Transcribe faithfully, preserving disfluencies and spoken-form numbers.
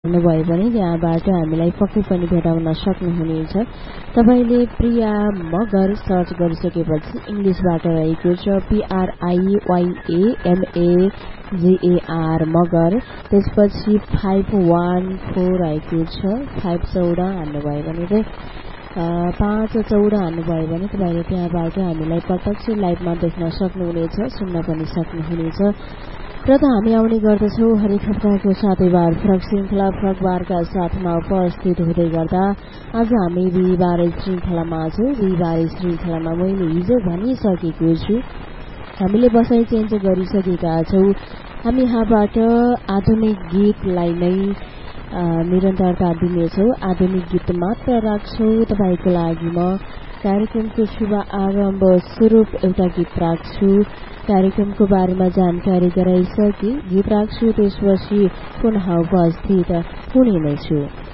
भए पनि त्यहाँबाट हामीलाई पक्कै पनि भेटाउन सक्नुहुनेछ। तपाईले प्रिया मगर सर्च गरिसकेपछि इङ्ग्लिसबाट रहेको छ पीआरआईवाईएमएजीएआर मगर, त्यसपछि फाइभ वान फोर रहेको छ, फाइभ चौडा हान्नुभयो भने चाहिँ पाँच चौडा हान्नुभयो भने तपाईँले त्यहाँबाट हामीलाई प्रत्यक्ष लाइभमा देख्न सक्नुहुनेछ, सुन्न पनि सक्नुहुनेछ। र त हामी आउने गर्दछौँ हरेक हप्ताको सातैबार फरक श्रृङ्खला फरक बारका साथमा उपस्थित हुँदै गर्दा आज हामी बिहिबार श्रृङ्खलामा छौँ। बिहिबार श्रृङ्खलामा मैले हिजो भनिसकेको छु हामीले बसाइ चेन्ज गरिसकेका छौँ। हामी यहाँबाट आधुनिक गीतलाई नै निरन्तरता दिनेछौँ, आधुनिक गीत मात्र राख्छौँ तपाईँको लागि। म कार्यक्रमको शुभ आरम्भ स्वरूप एउटा गीत राख्छु, कार्यक्रमको बारेमा जानकारी गराइसके गीत राख्छु, त्यसपछि पुनः उपस्थित हुने नै छु।